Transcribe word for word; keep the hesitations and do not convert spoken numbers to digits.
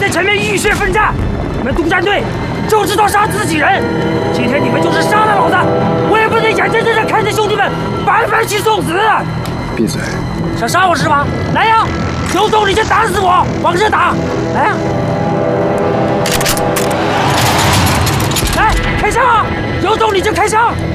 在前面浴血奋战，你们督战队就知道杀自己人。今天你们就是杀了老子，我也不能眼睁睁的看着兄弟们白白去送死。 闭嘴！ 想杀我是吧？来呀，有种你就打死我，往这打！来呀！来，开枪啊！有种你就开枪！